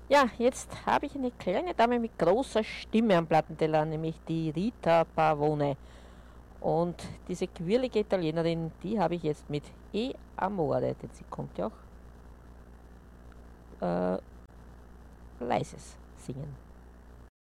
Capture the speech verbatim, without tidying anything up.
Ja, jetzt habe ich eine kleine Dame mit großer Stimme am Plattenteller, nämlich die Rita Pavone. Und diese quirlige Italienerin, die habe ich jetzt mit E Amore, denn sie kommt ja auch äh, leises singen.